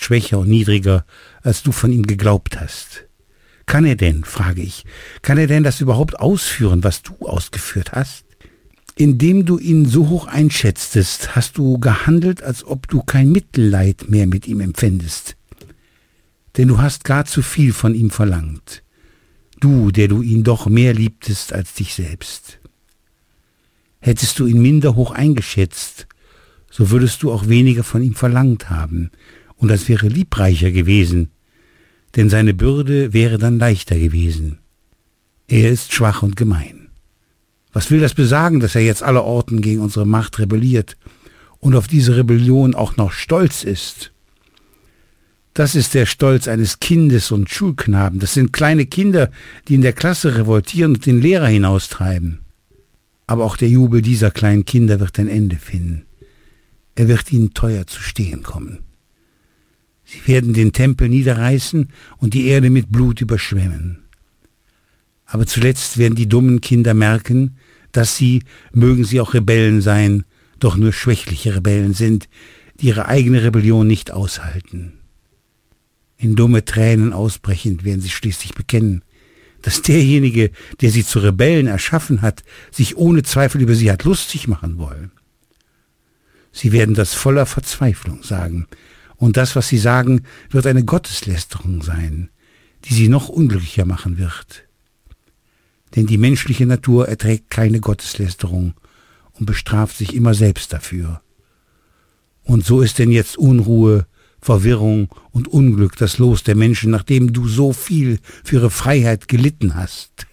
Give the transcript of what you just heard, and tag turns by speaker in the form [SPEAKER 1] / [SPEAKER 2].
[SPEAKER 1] ist schwächer und niedriger, als du von ihm geglaubt hast. Kann er denn, frage ich, kann er denn das überhaupt ausführen, was du ausgeführt hast? Indem du ihn so hoch einschätztest, hast du gehandelt, als ob du kein Mitleid mehr mit ihm empfändest. Denn du hast gar zu viel von ihm verlangt. Du, der du ihn doch mehr liebtest als dich selbst. Hättest du ihn minder hoch eingeschätzt, so würdest du auch weniger von ihm verlangt haben, und das wäre liebreicher gewesen, denn seine Bürde wäre dann leichter gewesen. Er ist schwach und gemein. Was will das besagen, dass er jetzt allerorten gegen unsere Macht rebelliert und auf diese Rebellion auch noch stolz ist? Das ist der Stolz eines Kindes und Schulknaben. Das sind kleine Kinder, die in der Klasse revoltieren und den Lehrer hinaustreiben. Aber auch der Jubel dieser kleinen Kinder wird ein Ende finden. Er wird ihnen teuer zu stehen kommen. Sie werden den Tempel niederreißen und die Erde mit Blut überschwemmen. Aber zuletzt werden die dummen Kinder merken, dass sie, mögen sie auch Rebellen sein, doch nur schwächliche Rebellen sind, die ihre eigene Rebellion nicht aushalten. In dumme Tränen ausbrechend werden sie schließlich bekennen, dass derjenige, der sie zu Rebellen erschaffen hat, sich ohne Zweifel über sie hat lustig machen wollen. Sie werden das voller Verzweiflung sagen, und das, was sie sagen, wird eine Gotteslästerung sein, die sie noch unglücklicher machen wird. Denn die menschliche Natur erträgt keine Gotteslästerung und bestraft sich immer selbst dafür. Und so ist denn jetzt Unruhe, Verwirrung und Unglück das Los der Menschen, nachdem du so viel für ihre Freiheit gelitten hast.